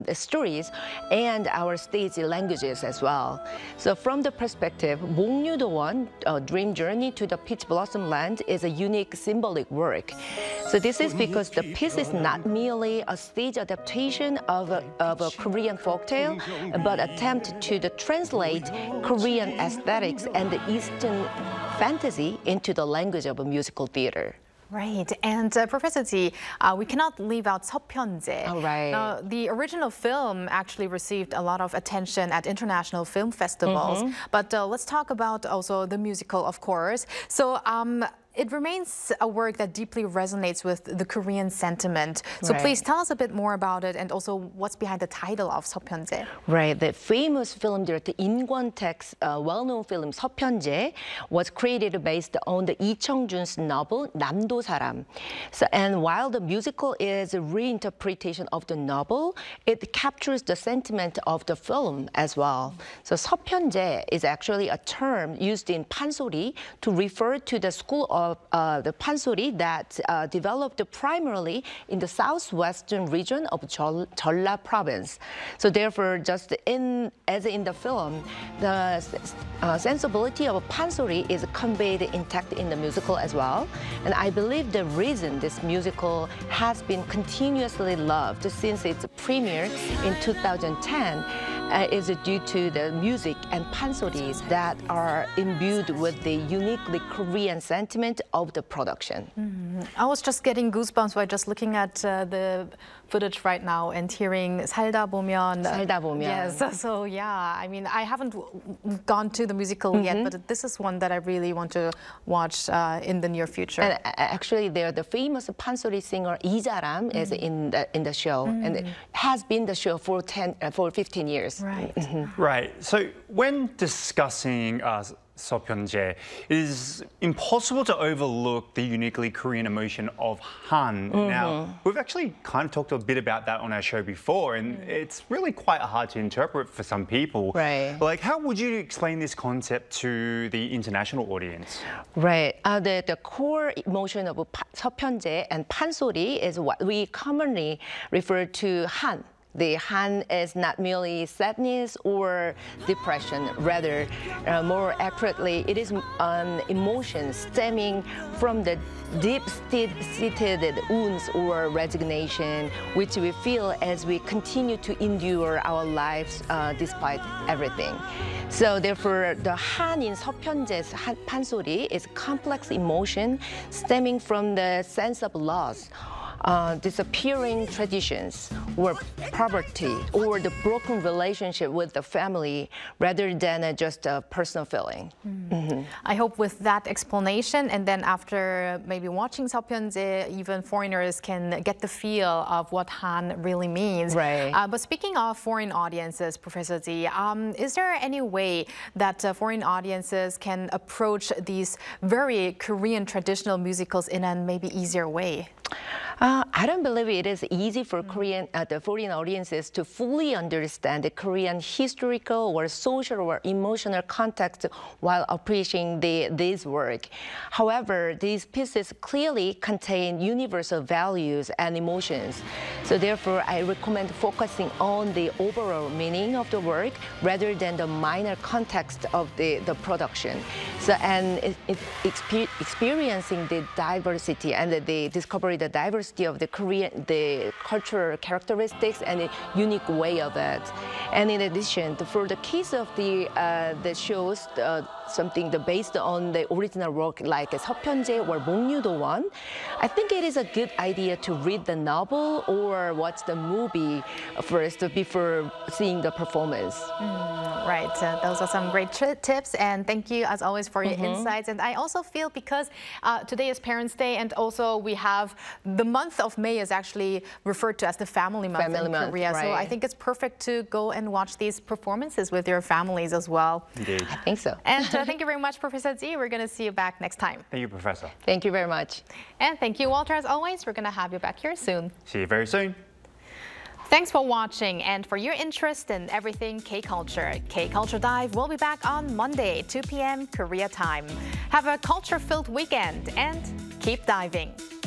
the stories and our stage languages as well. So from the perspective, 목류도원, Dream Journey to the Peach Blossom Land is a unique symbolic work. So this is because the piece is not merely a stage adaptation of a Korean folktale, but attempt to translate Korean aesthetics and the Eastern fantasy into the language of a musical theater. Right, and Professor Ji, we cannot leave out 서편제. Oh, right. The original film actually received a lot of attention at international film festivals, but let's talk about also the musical, of course. So it remains a work that deeply resonates with the Korean sentiment. So please tell us a bit more about it and also what's behind the title of 서편제. Right, the famous film director In Kwon-taek's well-known film 서편제 was created based on the Lee Chung-jun's novel 남도 사람. So, and while the musical is a reinterpretation of the novel, it captures the sentiment of the film as well. So 서편제 is actually a term used in Pansori to refer to the school of the Pansori that developed primarily in the southwestern region of Jeolla province. So therefore, just as in the film, the sensibility of Pansori is conveyed intact in the musical as well. And I believe the reason this musical has been continuously loved since its premiere in 2010 is due to the music and pansoris that are imbued with the uniquely Korean sentiment of the production. I was just getting goosebumps by just looking at the footage right now and hearing 살다 보면. 살다 보면. Yes, so yeah, I mean, I haven't gone to the musical yet, but this is one that I really want to watch in the near future. And actually, the famous pansori singer Lee Jaram is in the show, and it has been the show for 15 years. Right. Right. So when discussing 서편제, it is impossible to overlook the uniquely Korean emotion of Han. Now, we've actually kind of talked a bit about that on our show before, and it's really quite hard to interpret for some people. Right. Like, how would you explain this concept to the international audience? Right. The core emotion of 서편제 and pansori is what we commonly refer to Han. The Han is not merely sadness or depression, rather, more accurately, it is an emotion stemming from the deep-seated wounds or resignation, which we feel as we continue to endure our lives despite everything. So therefore, the Han in 서편제's pansori is complex emotion stemming from the sense of loss, disappearing traditions, or poverty, or the broken relationship with the family, rather than just a personal feeling. I hope with that explanation, and then after maybe watching 서편제, even foreigners can get the feel of what Han really means. Right. But speaking of foreign audiences, Professor Ji, is there any way that foreign audiences can approach these very Korean traditional musicals in a maybe easier way? I don't believe it is easy for the foreign audiences to fully understand the Korean historical or social or emotional context while appreciating this work. However, these pieces clearly contain universal values and emotions. So therefore, I recommend focusing on the overall meaning of the work rather than the minor context of the production. So, and experiencing the diversity and discovering the diversity of the cultural characteristics and the unique way of it. And in addition, for the case of the shows, something based on the original work like 서편제 or 목류도원, I think it is a good idea to read the novel or watch the movie first before seeing the performance. Right, those are some great tips, and thank you as always for your insights. And I also feel because today is Parents' Day, and also we have the month of May is actually referred to as the family month in Korea. Right. So I think it's perfect to go and watch these performances with your families as well. Indeed. I think so. And thank you very much, Professor Ji. We're going to see you back next time. Thank you, Professor. Thank you very much. And thank you, Walter, as always. We're going to have you back here soon. See you very soon. Thanks for watching and for your interest in everything K-Culture. K-Culture Dive will be back on Monday, 2 p.m. Korea time. Have a culture-filled weekend and keep diving.